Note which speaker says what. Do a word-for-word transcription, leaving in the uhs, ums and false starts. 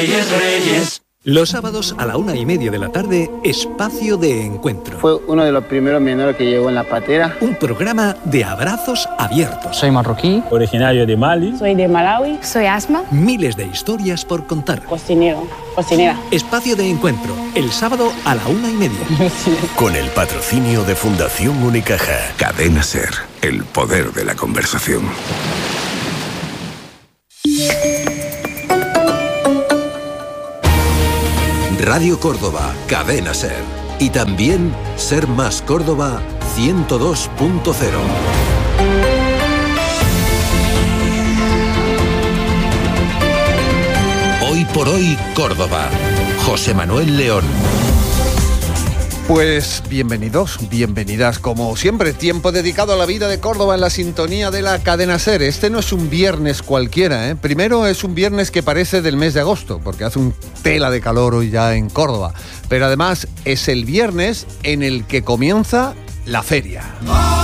Speaker 1: Reyes, Reyes.
Speaker 2: Los sábados a la una y media de la tarde, Espacio de Encuentro.
Speaker 3: Fue uno de los primeros menores que llegó en la patera.
Speaker 2: Un programa de abrazos abiertos.
Speaker 4: Soy marroquí,
Speaker 5: originario de Mali.
Speaker 6: Soy de Malawi.
Speaker 7: Soy Asma.
Speaker 2: Miles de historias por contar.
Speaker 6: Cocinero, cocinera.
Speaker 2: Espacio de Encuentro, el sábado a la una y media.
Speaker 8: Con el patrocinio de Fundación Unicaja. Cadena SER, el poder de la conversación. Radio Córdoba, Cadena SER. Y también Ser Más Córdoba ciento dos punto cero. Hoy por hoy, Córdoba. José Manuel León.
Speaker 9: Pues bienvenidos, bienvenidas, como siempre, tiempo dedicado a la vida de Córdoba en la sintonía de la Cadena SER. Este no es un viernes cualquiera, ¿eh? Primero es un viernes que parece del mes de agosto, porque hace un tela de calor hoy ya en Córdoba. Pero además es el viernes en el que comienza la feria.